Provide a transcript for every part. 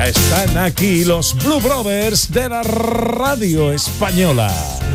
Están aquí los Blue Brothers de la radio española.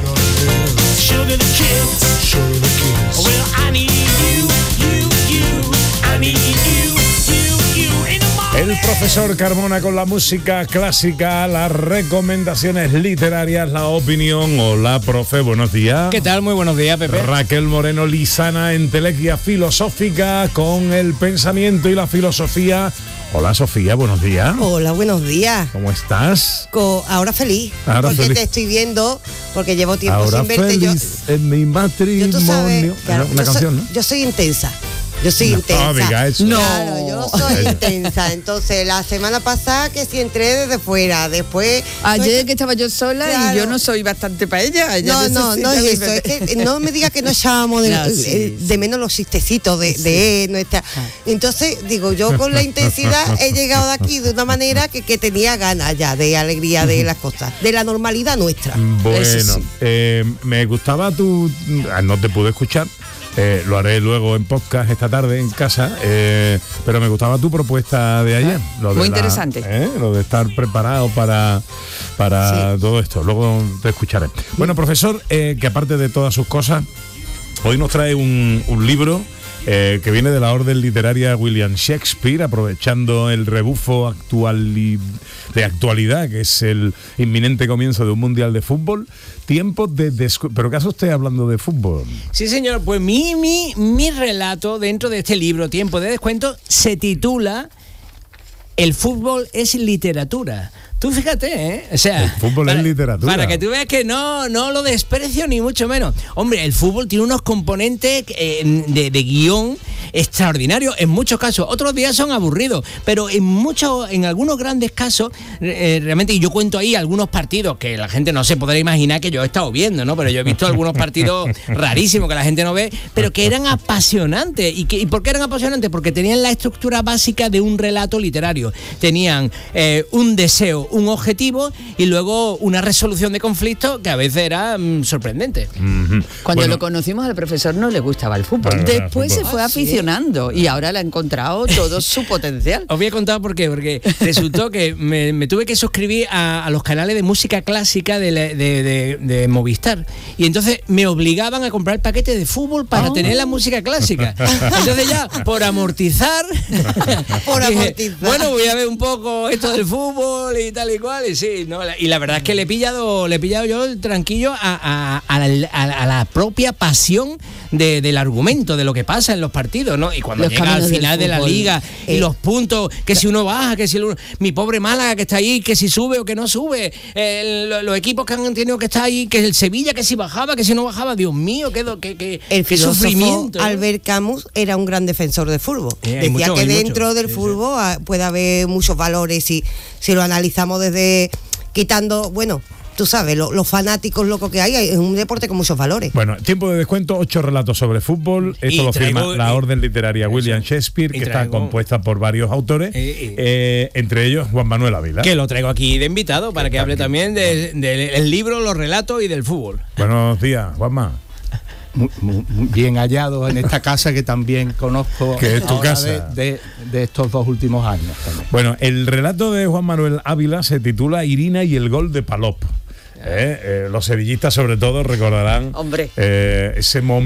El profesor Carmona con la música clásica, las recomendaciones literarias, la opinión. Hola, profe, buenos días. ¿Qué tal? Muy buenos días, Pepe. Raquel Moreno Lizana, entelequia filosófica con el pensamiento y la filosofía. Hola, Sofía, buenos días. Hola, buenos días. ¿Cómo estás? Ahora feliz. Ahora porque feliz. te estoy viendo, porque llevo tiempo Ahora sin verte. feliz en mi matrimonio. Tú sabes, claro, una canción, ¿no? Yo soy intensa. Yo soy intensa. No diga eso. Claro, yo soy intensa. Entonces, la semana pasada que sí entré desde fuera, después... Ayer que estaba yo sola, claro, y yo no soy bastante para ella. No es eso. Es que no me diga que no echábamos de menos los chistecitos de nuestra... Entonces, digo, yo con la intensidad he llegado de aquí de una manera que tenía ganas ya de alegría de las cosas, de la normalidad nuestra. Bueno, sí. me gustaba tu... No te pude escuchar. Lo haré luego en podcast esta tarde en casa, pero me gustaba tu propuesta de ayer. Muy interesante. Lo de estar preparado para sí, todo esto. Luego te escucharé. Bueno, profesor, que aparte de todas sus cosas, hoy nos trae un libro que viene de la orden literaria William Shakespeare, aprovechando el rebufo de actualidad, que es el inminente comienzo de un mundial de fútbol. Tiempos de ¿Pero qué hace usted hablando de fútbol? Sí, señor, pues mi relato dentro de este libro, Tiempo de Descuento, se titula El fútbol es literatura. Tú fíjate, o sea... El fútbol es literatura. Para que tú veas que no lo desprecio ni mucho menos. Hombre, el fútbol tiene unos componentes de guión extraordinarios en muchos casos. Otros días son aburridos, pero en algunos grandes casos, realmente, y yo cuento ahí algunos partidos que la gente no se podrá imaginar que yo he estado viendo, ¿no? Pero yo he visto algunos partidos rarísimos que la gente no ve, pero que eran apasionantes. ¿Y por qué eran apasionantes? Porque tenían la estructura básica de un relato literario. Tenían un deseo, un objetivo y luego una resolución de conflictos que a veces era sorprendente. Cuando lo conocimos al profesor no le gustaba el fútbol. Después se fue aficionando y ahora le ha encontrado todo su potencial. Os voy a contar por qué. Porque resultó que me tuve que suscribir a los canales de música clásica de Movistar. Y entonces me obligaban a comprar el paquete de fútbol para tener la música clásica. Entonces ya, por amortizar, bueno, voy a ver un poco esto del fútbol y tal y cual, y sí, ¿no? Y la verdad es que le he pillado yo tranquilo a la propia pasión del argumento, de lo que pasa en los partidos, ¿no? Y cuando los llega al final de la liga y los puntos, que si uno baja, que si mi pobre Málaga que está ahí, que si sube o que no sube, los equipos que han tenido que estar ahí, que el Sevilla que si bajaba, que si no bajaba, Dios mío, qué sufrimiento, ¿no? Albert Camus era un gran defensor del fútbol. Decía que dentro del fútbol puede haber muchos valores y si lo analizamos desde quitando, bueno, tú sabes, los fanáticos locos que hay, es un deporte con muchos valores. Bueno, Tiempo de Descuento, 8 relatos sobre fútbol. Esto lo firma la orden literaria William Shakespeare, que está compuesta por varios autores, entre ellos Juan Manuel Ávila. Que lo traigo aquí de invitado para que hable también del libro, los relatos y del fútbol. Buenos días, Juanma. Muy bien hallado en esta casa que también conozco, que es tu casa de estos 2 últimos años también. Bueno, el relato de Juan Manuel Ávila se titula Irina y el gol de Palop. Los sevillistas sobre todo recordarán ese momento